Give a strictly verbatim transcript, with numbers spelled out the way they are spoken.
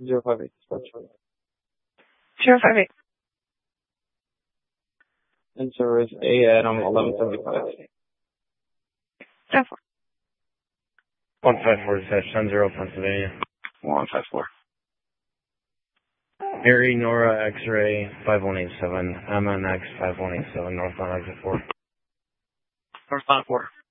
zero five eight. Zero five eight. And service A Adam eleven seventy-five. Ten four. One five four Ten Zero Pennsylvania. One five four. Mary Nora X-ray five one eight seven. M N X five one eight seven. Northbound exit four. Northbound four.